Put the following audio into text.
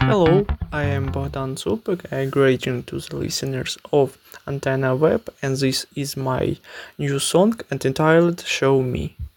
Hello, I am Bogdan Zupek. I greeting to the listeners of Antenna Web, and this is my new song entitled Show Me.